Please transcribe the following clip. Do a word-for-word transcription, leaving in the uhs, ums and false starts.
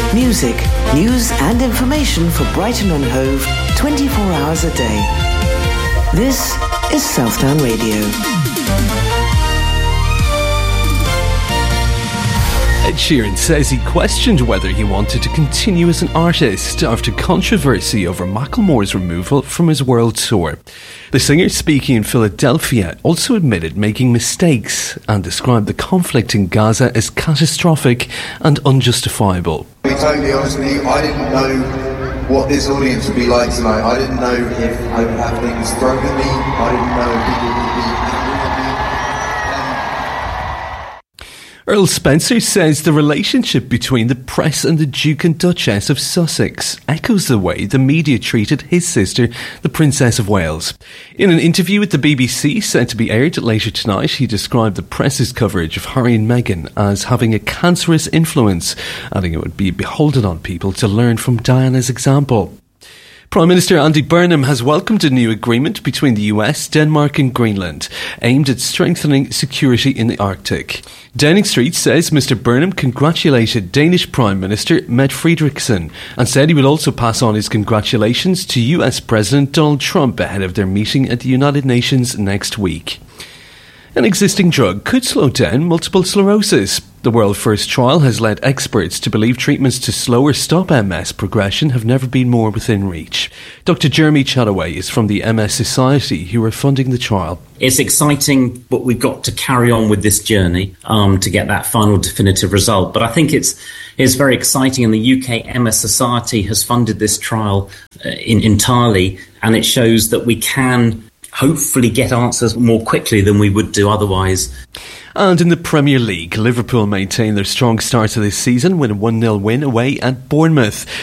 Music, news and information for Brighton and Hove twenty-four hours a day. This is Southdown Radio. Ed Sheeran says he questioned whether he wanted to continue as an artist after controversy over Macklemore's removal from his world tour. The singer, speaking in Philadelphia, also admitted making mistakes and described the conflict in Gaza as catastrophic and unjustifiable. To be totally honest with you, I didn't know what this audience would be like tonight. I didn't know if I would have things thrown at me. I didn't know if people would be angry at me. Earl Spencer says the relationship between the press and the Duke and Duchess of Sussex echoes the way the media treated his sister, the Princess of Wales. In an interview with the B B C set to be aired later tonight, he described the press's coverage of Harry and Meghan as having a cancerous influence, adding it would be beholden on people to learn from Diana's example. Prime Minister Andy Burnham has welcomed a new agreement between the U S, Denmark and Greenland, aimed at strengthening security in the Arctic. Downing Street says Mr Burnham congratulated Danish Prime Minister Mette Frederiksen and said he would also pass on his congratulations to U S President Donald Trump ahead of their meeting at the United Nations next week. An existing drug could slow down multiple sclerosis. The world first trial has led experts to believe treatments to slow or stop M S progression have never been more within reach. Doctor Jeremy Chataway is from the M S Society, who are funding the trial. It's exciting, but we've got to carry on with this journey um, to get that final definitive result. But I think it's it's very exciting, and the U K M S Society has funded this trial uh, in, entirely, and it shows that we can hopefully get answers more quickly than we would do otherwise. And in the Premier League, Liverpool maintain their strong start to this season with a one nil win away at Bournemouth.